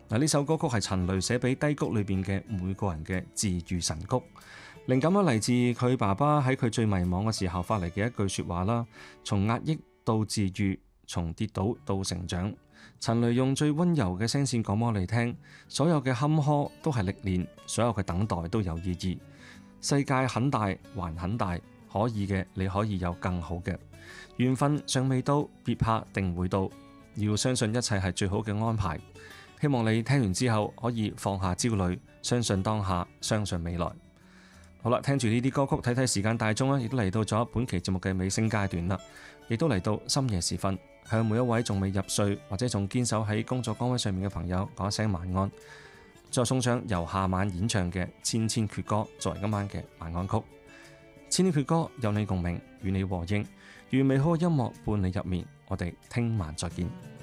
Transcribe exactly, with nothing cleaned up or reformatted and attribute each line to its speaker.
Speaker 1: 嗱，呢首歌曲係陳雷寫俾低谷裏邊嘅每個人嘅治癒神曲，靈感咧嚟自佢爸爸喺佢最迷茫嘅時候發嚟嘅一句說話啦，從壓抑到治癒，從跌倒到成長。陳雷用最溫柔嘅聲線講俾我哋聽，所有嘅坎坷都係歷練，所有嘅等待都有意義。世界很大，還很大，可以嘅你可以有更好嘅。緣分尚未到，別怕，定會到。要相信一切係最好嘅安排。希望你聽完之後可以放下焦慮，相信當下，相信未來。好啦，聽住呢啲歌曲，睇睇時間大鐘啦，亦都嚟到咗本期節目嘅尾聲階段啦，亦都嚟到深夜時分。向每一位仲未入睡或者仲堅守喺工作崗位上面嘅朋友講一聲晚安，再送上由夏晚演唱嘅《千千闕歌》作為今晚嘅晚安曲。千千闕歌有你共鳴，與你和應，願美好嘅音樂伴你入眠。我哋聽晚再見。